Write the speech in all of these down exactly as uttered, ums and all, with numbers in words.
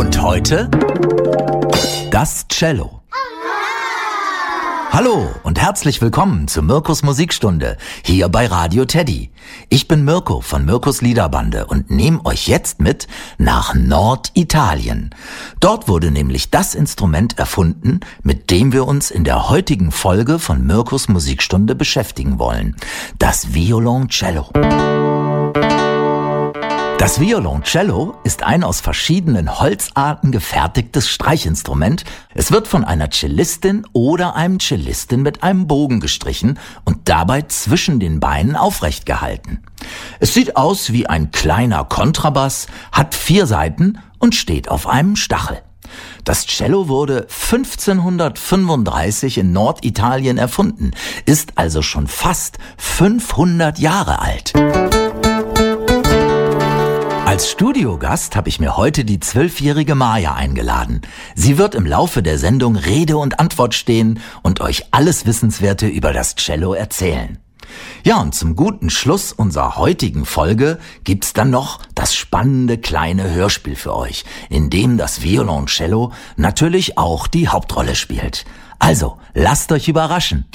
Und heute das Cello. Hallo und herzlich willkommen zu Mirkos Musikstunde hier bei Radio Teddy. Ich bin Mirko von Mirkos Liederbande und nehme euch jetzt mit nach Norditalien. Dort wurde nämlich das Instrument erfunden, mit dem wir uns in der heutigen Folge von Mirkos Musikstunde beschäftigen wollen. Das Violoncello. Das Violoncello ist ein aus verschiedenen Holzarten gefertigtes Streichinstrument. Es wird von einer Cellistin oder einem Cellisten mit einem Bogen gestrichen und dabei zwischen den Beinen aufrecht gehalten. Es sieht aus wie ein kleiner Kontrabass, hat vier Saiten und steht auf einem Stachel. Das Cello wurde fünfzehnhundertfünfunddreißig in Norditalien erfunden, ist also schon fast fünfhundert Jahre alt. Als Studiogast habe ich mir heute die zwölfjährige Maja eingeladen. Sie wird im Laufe der Sendung Rede und Antwort stehen und euch alles Wissenswerte über das Cello erzählen. Ja, und zum guten Schluss unserer heutigen Folge gibt's dann noch das spannende kleine Hörspiel für euch, in dem das Violoncello natürlich auch die Hauptrolle spielt. Also, lasst euch überraschen.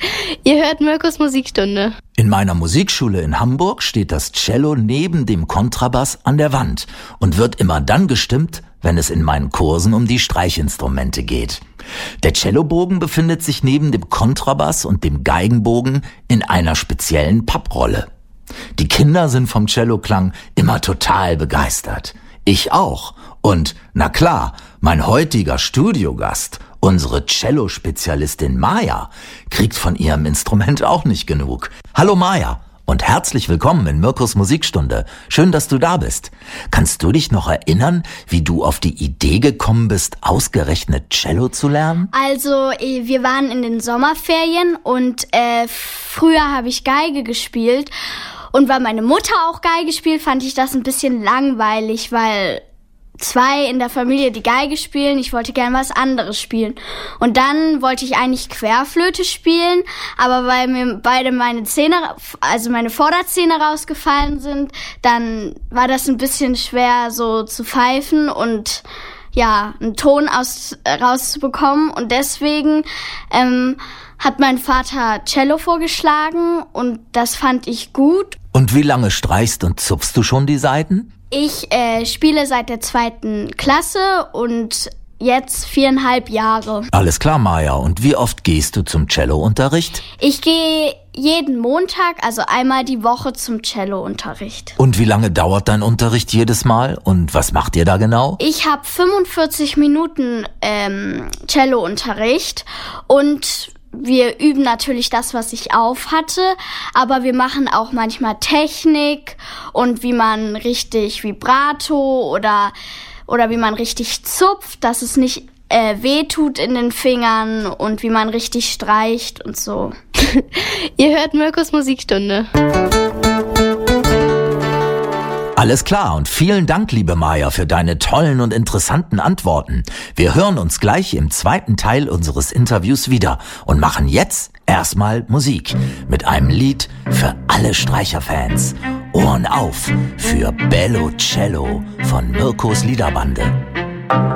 Ihr hört Mirkos Musikstunde. In meiner Musikschule in Hamburg steht das Cello neben dem Kontrabass an der Wand und wird immer dann gestimmt, wenn es in meinen Kursen um die Streichinstrumente geht. Der Cellobogen befindet sich neben dem Kontrabass und dem Geigenbogen in einer speziellen Papprolle. Die Kinder sind vom Celloklang immer total begeistert. Ich auch. Und, na klar, mein heutiger Studiogast, unsere Cello-Spezialistin Maja, kriegt von ihrem Instrument auch nicht genug. Hallo Maja und herzlich willkommen in Mirkos Musikstunde. Schön, dass du da bist. Kannst du dich noch erinnern, wie du auf die Idee gekommen bist, ausgerechnet Cello zu lernen? Also, wir waren in den Sommerferien und äh, früher habe ich Geige gespielt. Und weil meine Mutter auch Geige spielt, fand ich das ein bisschen langweilig, weil zwei in der Familie die Geige spielen, ich wollte gern was anderes spielen. Und dann wollte ich eigentlich Querflöte spielen, aber weil mir beide meine Zähne, also meine Vorderzähne rausgefallen sind, dann war das ein bisschen schwer so zu pfeifen und ja, einen Ton aus, rauszubekommen. Und deswegen ähm, hat mein Vater Cello vorgeschlagen und das fand ich gut. Und wie lange streichst und zupfst du schon die Saiten? Ich äh, spiele seit der zweiten Klasse und jetzt viereinhalb Jahre. Alles klar, Maja. Und wie oft gehst du zum Cello-Unterricht? Ich gehe jeden Montag, also einmal die Woche zum Cello-Unterricht. Und wie lange dauert dein Unterricht jedes Mal? Und was macht ihr da genau? Ich habe fünfundvierzig Minuten ähm, Cello-Unterricht und wir üben natürlich das, was ich auf hatte, aber wir machen auch manchmal Technik und wie man richtig Vibrato oder oder wie man richtig zupft, dass es nicht äh, wehtut in den Fingern und wie man richtig streicht und so. Ihr hört Mirkos Musikstunde. Alles klar und vielen Dank, liebe Maja, für deine tollen und interessanten Antworten. Wir hören uns gleich im zweiten Teil unseres Interviews wieder und machen jetzt erstmal Musik mit einem Lied für alle Streicherfans. Ohren auf für Bello Cello von Mirkos Liederbande.